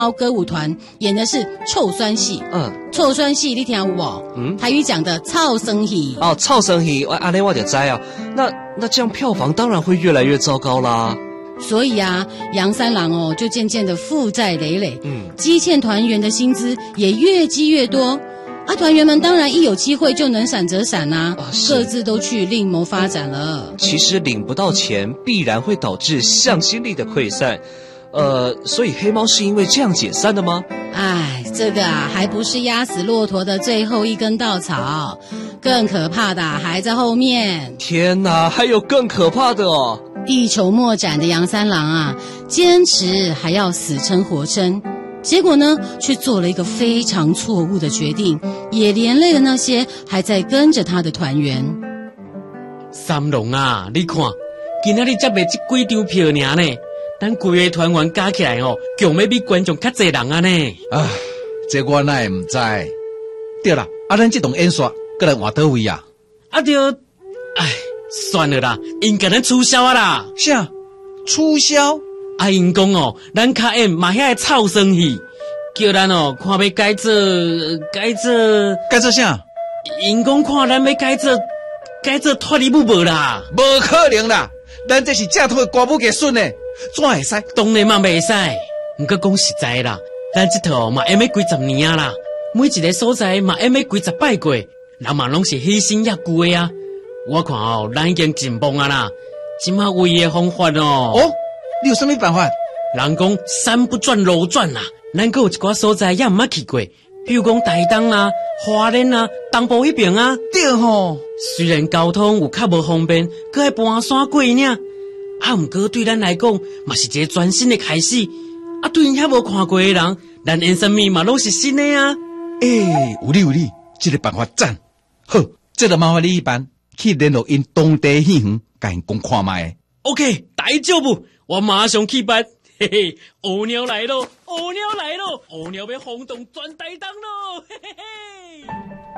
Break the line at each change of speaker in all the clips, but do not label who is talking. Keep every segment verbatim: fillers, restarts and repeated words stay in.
歌舞团演的是臭酸戏。嗯，臭酸戏你听有无？嗯，台语讲的臭生戏。
哦，臭生戏，我安尼我就知啊。那那这样票房当然会越来越糟糕啦。
所以啊，杨三郎哦就渐渐的负债累累，嗯，积欠团员的薪资也越积越多。啊，团员们当然一有机会就能闪则闪啊，啊各自都去另谋发展了。
其实领不到钱，必然会导致向心力的溃散。呃，所以黑猫是因为这样解散的吗？
哎，这个啊，还不是压死骆驼的最后一根稻草，更可怕的还在后面。
天哪，还有更可怕的哦！
一筹莫展的杨三郎啊，坚持还要死撑活撑，结果呢，却做了一个非常错误的决定，也连累了那些还在跟着他的团员。
三郎啊，你看，今仔日才卖这几张票尔呢。咱规个团员加起来哦，强要比观众较侪人啊呢！
啊，这我哪会唔知？对啦，啊，咱这档演出，搁来换倒位啊？
啊对，哎，算了啦，应该咱取消啊啦。
啥？取消？
啊，因讲哦，咱卡演嘛遐个臭生戏，叫咱哦看要改做改做
改做啥？
因讲看咱要改做改做脱离舞无啦？
无可能啦！咱这是正统的歌舞艺术呢。怎会使？
当然嘛袂使。不过讲实在啦，咱这套嘛演要几十年啊啦，每一个所在嘛演要几十摆过，人嘛拢是牺牲也久的啊。我看哦，咱已经进步啊啦，即马唯一的方法哦。
哦，你有什么办法？
人讲山不转路转啦，咱还有一寡所在也毋捌去过，比如讲台东啊、花莲啊、东部迄边啊。
对吼，
虽然交通有较无方便，搁要搬山过呢。啊，毋过对咱来讲，嘛是一个全新的开始。啊，对因遐无看过的人，咱演什么嘛拢是新的啊。
诶，有理有理，这个办法赞。好，这个麻烦你一办，去联络因当地戏园，甲因讲看卖。
OK， 大丈夫，我马上去办。嘿嘿，乌鸟来咯，乌鸟来咯，乌鸟要轰动全台东咯，嘿嘿嘿。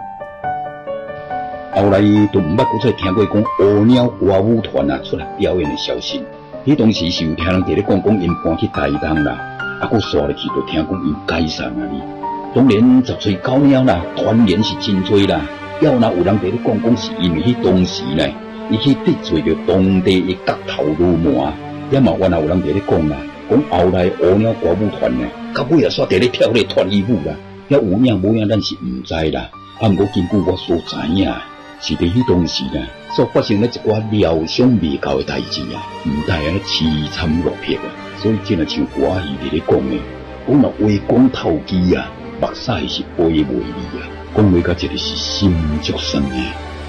后来都毋捌再听过讲乌鸟歌舞团啊出来表演的消息。迄当时是有听人伫咧讲讲因搬去台东啦，啊，佫刷入去就听讲因解散啊哩。当然十岁九鸟啦，团员是真多啦。要若有人伫咧讲讲是因为迄当时呢，伊去得罪着当地的角头老麻，也嘛原来有人伫咧讲啦，讲后来乌鸟歌舞团呢，到尾也煞伫咧跳咧脱衣舞啦，也有影无影咱是毋知啦。啊，毋过根据我所知影。是伫迄当时呢，所发生了一寡疗伤未到的代志啊，唔带啊凄惨落魄啊，所以真系像歌戏伫咧讲的，讲若话讲透机啊，目屎是飞袂离啊，讲话甲一个是心足酸的。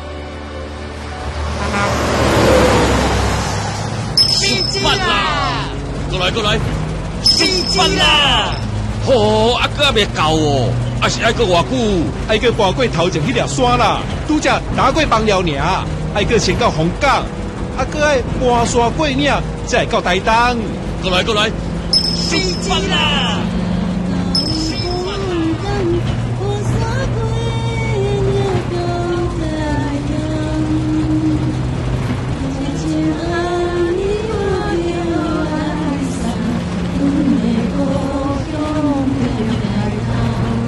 新番啦！过来过来，新番啦！哦，啊个未够哦。啊是爱过偌久，
爱过跋过头前迄条山啦，拄则打过邦寮尔，爱过先到红港，啊个爱搬山过岭，才会到台东。
过来过来，新番啦！